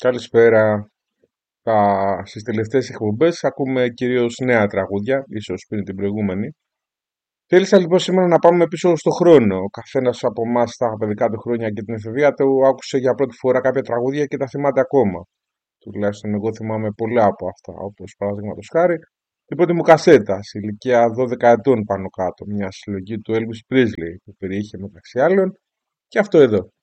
Καλησπέρα. Στις τελευταίες εκπομπές ακούμε κυρίως νέα τραγούδια, ίσως πριν την προηγούμενη. Θέλησα λοιπόν σήμερα να πάμε πίσω στο χρόνο. Ο καθένας από εμάς στα παιδικά του χρόνια και την εφηβεία του άκουσε για πρώτη φορά κάποια τραγούδια και τα θυμάται ακόμα. Τουλάχιστον εγώ θυμάμαι πολλά από αυτά, όπως παραδείγματος χάρη την πρώτη μου κασέτα, σε ηλικία 12 ετών πάνω κάτω, μια συλλογή του Elvis Presley που περιείχε μεταξύ άλλων και αυτό εδώ.